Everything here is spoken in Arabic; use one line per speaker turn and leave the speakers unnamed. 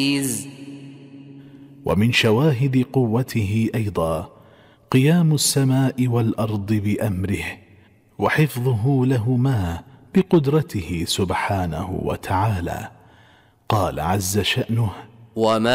ومن شواهد قوته أيضا قيام السماء والأرض بأمره وحفظه لهما بقدرته سبحانه وتعالى. قال عز شأنه: